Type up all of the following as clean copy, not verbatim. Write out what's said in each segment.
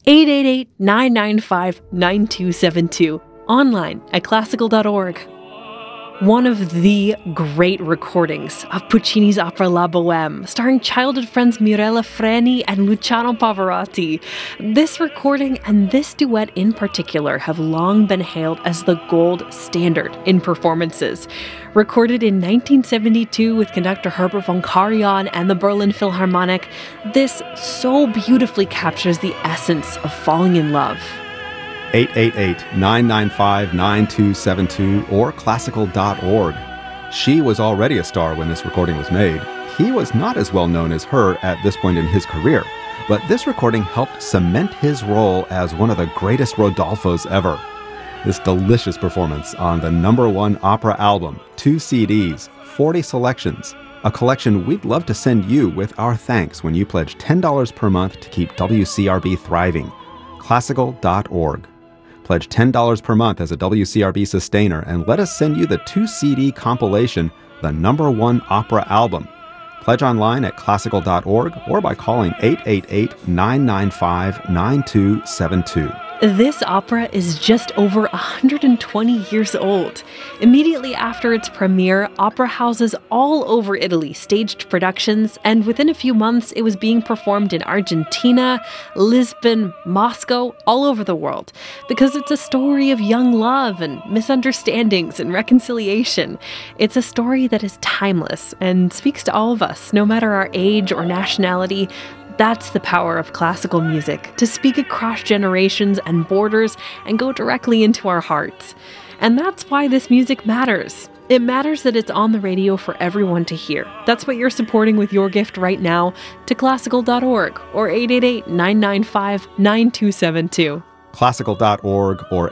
888-995-9272. Online at classical.org. One of the great recordings of Puccini's opera La Bohème, starring childhood friends Mirella Freni and Luciano Pavarotti. This recording and this duet in particular have long been hailed as the gold standard in performances. Recorded in 1972 with conductor Herbert von Karajan and the Berlin Philharmonic, this so beautifully captures the essence of falling in love. 888-995-9272 or classical.org. She was already a star when this recording was made. He was not as well known as her at this point in his career, but this recording helped cement his role as one of the greatest Rodolfos ever. This delicious performance on the #1 opera album, 2 CDs, 40 selections, a collection we'd love to send you with our thanks when you pledge $10 per month to keep WCRB thriving. Classical.org. Pledge $10 per month as a WCRB sustainer and let us send you the 2 CD compilation, the #1 opera album. Pledge online at classical.org or by calling 888-995-9272. This opera is just over 120 years old. Immediately after its premiere, opera houses all over Italy staged productions, and within a few months it was being performed in Argentina, Lisbon, Moscow, all over the world, because it's a story of young love and misunderstandings and reconciliation. It's a story that is timeless and speaks to all of us, no matter our age or nationality. That's the power of classical music, to speak across generations and borders and go directly into our hearts. And that's why this music matters. It matters that it's on the radio for everyone to hear. That's what you're supporting with your gift right now to classical.org or 888-995-9272. Classical.org or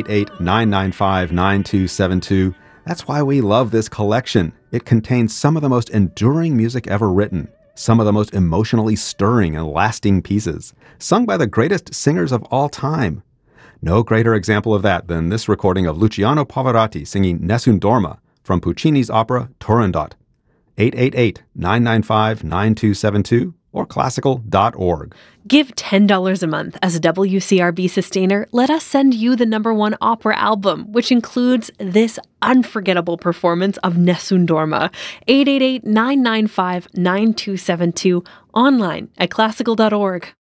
888-995-9272. That's why we love this collection. It contains some of the most enduring music ever written. Some of the most emotionally stirring and lasting pieces, sung by the greatest singers of all time. No greater example of that than this recording of Luciano Pavarotti singing Nessun Dorma from Puccini's opera Turandot. 888-995-9272 or classical.org. Give $10 a month as a WCRB sustainer. Let us send you the #1 opera album, which includes this unforgettable performance of Nessun Dorma. 888-995-9272, online at classical.org.